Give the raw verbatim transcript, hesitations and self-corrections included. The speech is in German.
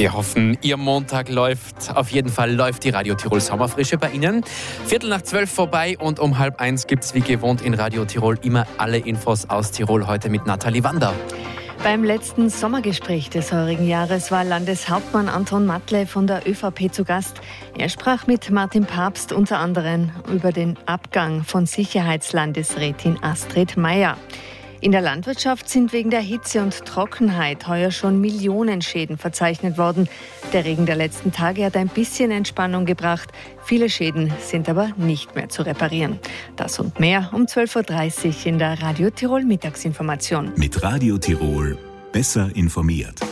Wir hoffen, Ihr Montag läuft. Auf jeden Fall läuft die Radio Tirol Sommerfrische bei Ihnen. Viertel nach zwölf vorbei und um halb eins gibt es wie gewohnt in Radio Tirol immer alle Infos aus Tirol. Heute mit Nathalie Wander. Beim letzten Sommergespräch des heurigen Jahres war Landeshauptmann Anton Matle von der ÖVP zu Gast. Er sprach mit Martin Papst unter anderem über den Abgang von Sicherheitslandesrätin Astrid Meier. In der Landwirtschaft sind wegen der Hitze und Trockenheit heuer schon Millionen Schäden verzeichnet worden. Der Regen der letzten Tage hat ein bisschen Entspannung gebracht. Viele Schäden sind aber nicht mehr zu reparieren. Das und mehr um zwölf Uhr dreißig in der Radio Tirol Mittagsinformation. Mit Radio Tirol besser informiert.